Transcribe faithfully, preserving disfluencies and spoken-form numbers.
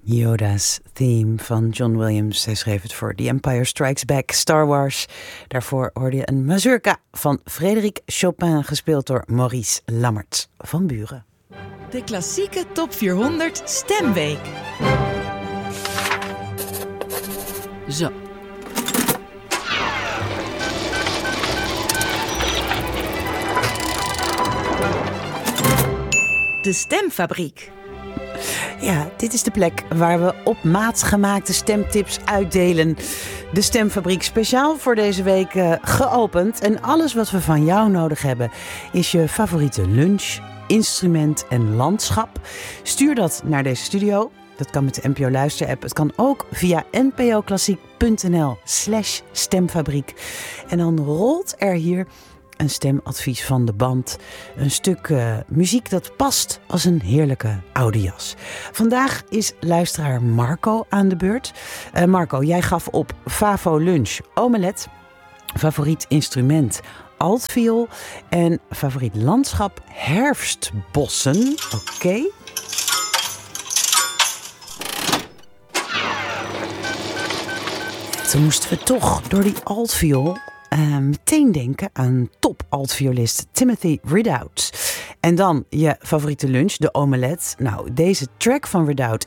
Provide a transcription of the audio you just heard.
Yoda's Theme van John Williams. Hij schreef het voor The Empire Strikes Back, Star Wars. Daarvoor hoorde je een mazurka van Frédéric Chopin, gespeeld door Maurice Lammert van Buren. De klassieke Top vierhonderd Stemweek. Zo. De Stemfabriek. Ja, dit is de plek waar we op maat gemaakte stemtips uitdelen. De Stemfabriek, speciaal voor deze week uh, geopend. En alles wat we van jou nodig hebben is je favoriete lunch, instrument en landschap. Stuur dat naar deze studio. Dat kan met de N P O Luister-app. Het kan ook via npoklassiek.nl slash stemfabriek. En dan rolt er hier een stemadvies van de band. Een stuk uh, muziek dat past als een heerlijke oude jas. Vandaag is luisteraar Marco aan de beurt. Uh, Marco, jij gaf op Favo Lunch omelet. Favoriet instrument altviool. En favoriet landschap herfstbossen. Oké. Okay. Toen moesten we toch door die altviool Uh, meteen denken aan top altviolist Timothy Ridout. En dan je favoriete lunch, de omelet. Nou, deze track van Ridout